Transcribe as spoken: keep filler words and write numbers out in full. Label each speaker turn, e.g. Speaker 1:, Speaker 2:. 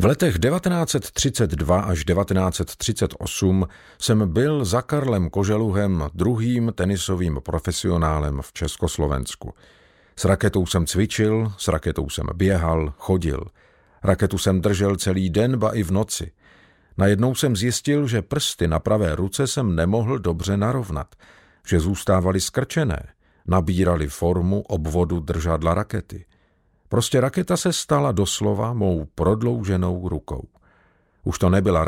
Speaker 1: V letech devatenáct set třicet dva až devatenáct set třicet osm jsem byl za Karlem Koželuhem druhým tenisovým profesionálem v Československu. S raketou jsem cvičil, s raketou jsem běhal, chodil. Raketu jsem držel celý den, ba i v noci. Najednou jsem zjistil, že prsty na pravé ruce jsem nemohl dobře narovnat, že zůstávaly skrčené, nabírali formu obvodu držadla rakety. Prostě raketa se stala doslova mou prodlouženou rukou. Už to nebyla